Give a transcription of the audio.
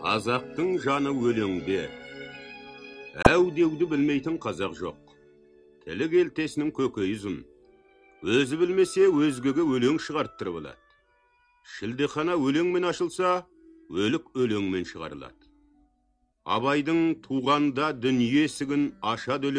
Қазақтың жаны өлеңде. Әу деуді білмейтін қазақ жоқ. Тілі келтесінің көкейі ұзын. Өзі білмесе өзгеге өлең шығарттырып алады. Шілдехана өлеңмен ашылса, өлік өлеңмен шығарылады. Абайдың туғанда дүние есігін ашады